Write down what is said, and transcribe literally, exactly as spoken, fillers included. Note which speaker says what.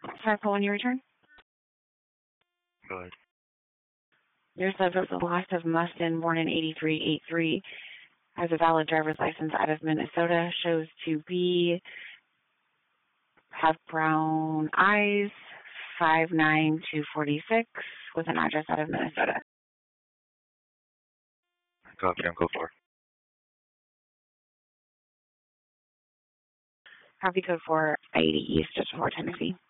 Speaker 1: Can I pull when you return?
Speaker 2: Go ahead.
Speaker 1: Your subject was the last of Mustin, born in eighty-three eighty-three, has a valid driver's license out of Minnesota, shows to be, have brown eyes, five nine two forty-six, with an address out of Minnesota.
Speaker 2: Copy, I'm go for.
Speaker 1: Copy code four eighty East, just before Tennessee.